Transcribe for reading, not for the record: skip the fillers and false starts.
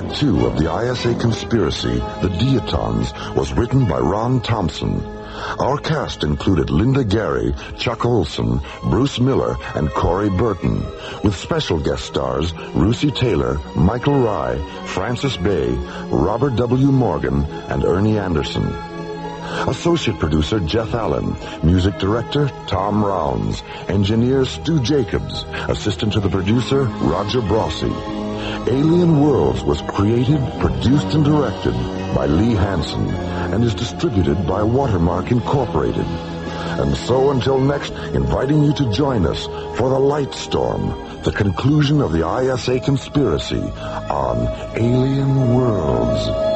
Part 2 of the ISA Conspiracy, The Diatons, was written by Ron Thompson. Our cast included Linda Gary, Chuck Olson, Bruce Miller, and Corey Burton, with special guest stars Russi Taylor, Michael Rye, Francis Bay, Robert W. Morgan, and Ernie Anderson. Associate producer Jeff Allen, music director Tom Rounds, engineer Stu Jacobs, assistant to the producer Roger Brossi. Alien Worlds was created, produced, and directed by Lee Hansen and is distributed by Watermark Incorporated. And so until next, inviting you to join us for The Light Storm, the conclusion of the ISA Conspiracy on Alien Worlds.